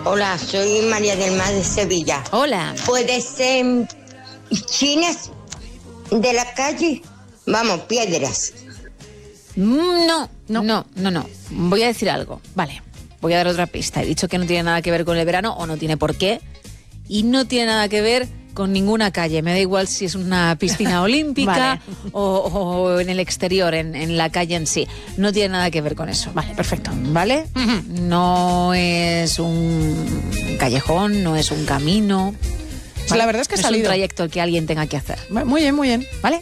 Hola, soy María del Mar de Sevilla. Hola. ¿Puede ser chinas de la calle? Vamos, piedras. No. Voy a decir algo. Vale, voy a dar otra pista. He dicho que no tiene nada que ver con el verano, o no tiene por qué, y no tiene nada que ver con ninguna calle. Me da igual si es una piscina olímpica o en el exterior, en la calle en sí. No tiene nada que ver con eso. Vale, perfecto. ¿Vale? No es un callejón, no es un camino. La verdad es que ha no salido. Es un trayecto el que alguien tenga que hacer. Muy bien, muy bien. ¿Vale?